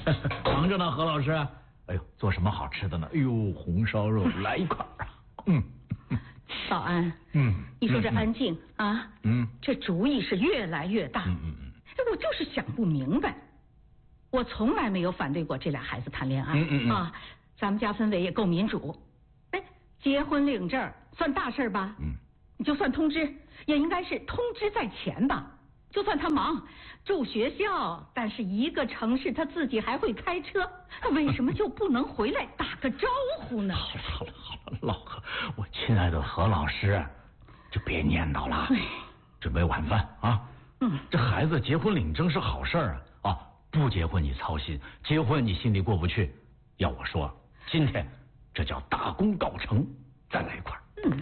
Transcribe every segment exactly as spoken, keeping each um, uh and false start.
忙着呢，何老师。哎呦，做什么好吃的呢？哎呦，红烧肉，来一块啊。嗯。 老安，嗯，你说这安静啊，嗯，这主意是越来越大。嗯嗯嗯。我就是想不明白，我从来没有反对过这俩孩子谈恋爱。嗯嗯嗯。啊，咱们家氛围也够民主。哎，结婚领证算大事吧？嗯。你就算通知，也应该是通知在前吧？就算他忙住学校，但是一个城市他自己还会开车，为什么就不能回来打个招呼呢？ 好了好了好了，老何，我亲爱的何老师，就别念叨了，准备晚饭啊。嗯，这孩子结婚领证是好事啊啊！不结婚你操心，结婚你心里过不去。要我说，今天这叫大功告成，再来一块。嗯。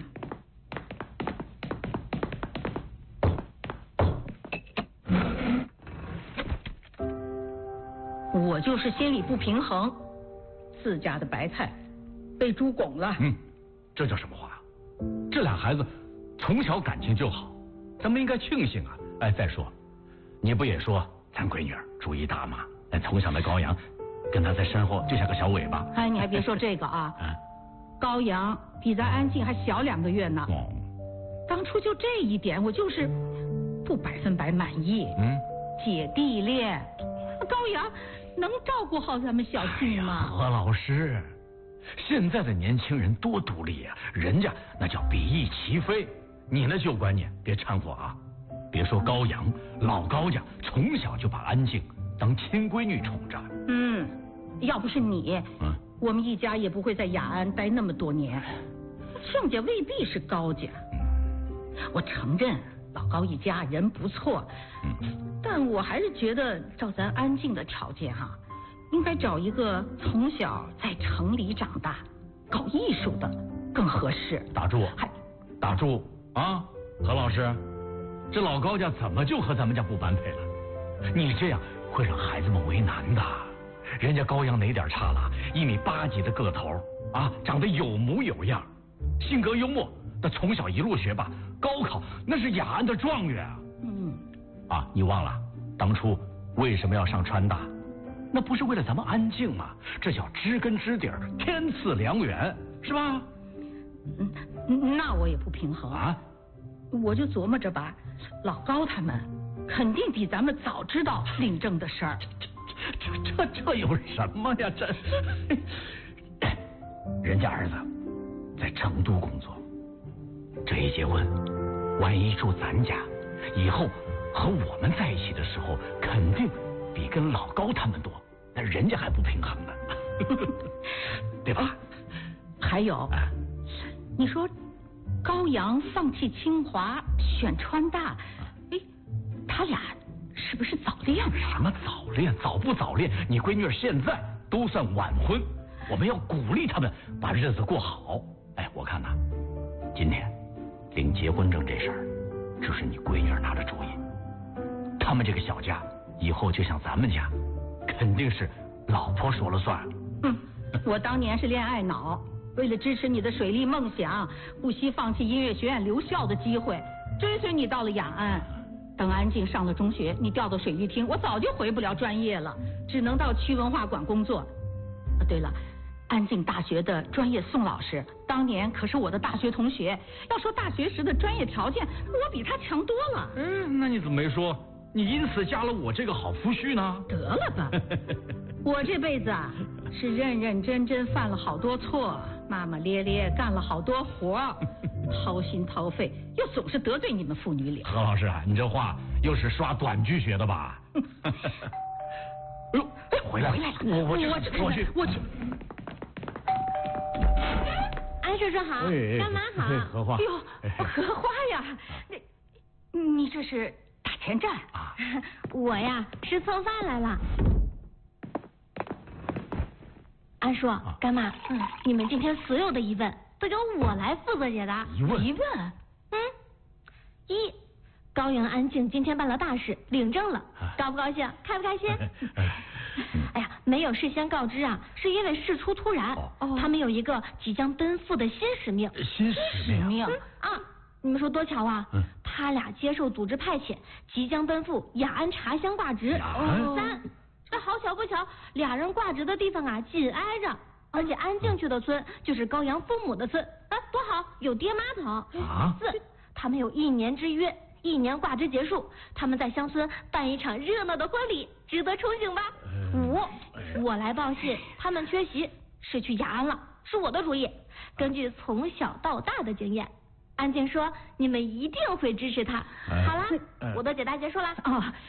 我就是心里不平衡，自家的白菜被猪拱了。 嗯，这叫什么话？这俩孩子从小感情就好，咱们应该庆幸啊！哎，再说，你不也说咱闺女儿主意大吗？哎，从小的高阳跟她在身后就像个小尾巴。 哎，你还别说这个啊，啊高阳比咱安静还小两个月呢。哦，当初就这一点，我就是不百分百满意。嗯，姐弟恋，高阳能照顾好咱们小静吗？ 何老师，现在的年轻人多独立啊，人家那叫比翼齐飞。你那旧观念别掺和啊！别说高阳，老高家从小就把安静当亲闺女宠着。 嗯，要不是你，嗯，我们一家也不会在雅安待那么多年。亲家未必是高家，嗯，我承认老高一家人不错，嗯，但我还是觉得照咱安静的条件哈、啊，应该找一个从小在城里长大、搞艺术的更合适。 打住！还打住啊，何老师！这老高家怎么就和咱们家不般配了？你这样会让孩子们为难的。人家高阳哪点差了？一米八几的个头啊，长得有模有样，性格幽默，他从小一路学霸，高考那是雅安的状元啊。嗯。啊，你忘了当初为什么要上川大？那不是为了咱们安静吗？这叫知根知底儿，天赐良缘，是吧？ 嗯，那我也不平衡啊。我就琢磨着吧，老高他们肯定比咱们早知道领证的事儿。 这这这这有什么呀？这人家儿子在成都工作，这一结婚，万一住咱家，以后和我们在一起的时候，肯定比跟老高他们多，那人家还不平衡呢，对吧？ 还有，啊、你说。高阳放弃清华选川大，哎，他俩是不是早恋？ 什么早恋？早不早恋？你闺女现在都算晚婚，我们要鼓励他们把日子过好。哎，我看呐，今天领结婚证这事儿，就是你闺女拿的主意。他们这个小家以后就像咱们家，肯定是老婆说了算。 嗯，我当年是恋爱脑。为了支持你的水利梦想，不惜放弃音乐学院留校的机会，追随你到了雅安。等安静上了中学，你调到水利厅，我早就回不了专业了，只能到区文化馆工作。啊，对了，安静大学的专业宋老师，当年可是我的大学同学。要说大学时的专业条件，我比他强多了。 嗯，那你怎么没说？你因此加了我这个好夫婿呢？ 得了吧，我这辈子啊是认认真真犯了好多错。骂骂咧咧干了好多活，掏心掏肺，又总是得罪你们父女俩。 何老师啊，你这话又是刷短句学的吧？哎呦，回来了！我我去，我去，我去。 安叔叔好，干妈好。 荷花。 哎呦，荷花呀，那你这是打前站啊？ 我呀是蹭饭来了。安叔，干妈，嗯，你们今天所有的疑问都由我来负责解答。 疑问？ 疑问？ 嗯，一，高阳安静今天办了大事，领证了，高不高兴？开不开心？哎呀，没有事先告知啊，是因为事出突然，哦、他们有一个即将奔赴的新使命。 新使命？ 嗯、啊，你们说多巧啊！嗯、他俩接受组织派遣，即将奔赴雅安茶乡挂职。 雅安？ 三。这好巧不巧巧俩人挂职的地方啊紧挨着，而且安静去的村就是高阳父母的村，啊，多好，有爹妈疼。 啊。 四，他们有一年之约，一年挂职结束，他们在乡村办一场热闹的婚礼，值得憧憬吧？五，我来报信，他们缺席，是去雅安了，是我的主意。根据从小到大的经验，安静说你们一定会支持他。好了，我的解答结束了。 哦。